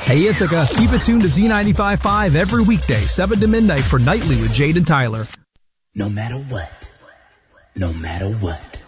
Hey Ithaca, keep it tuned to Z95.5 every weekday, 7 to midnight for Nightly with Jade and Tyler. No matter what. No matter what.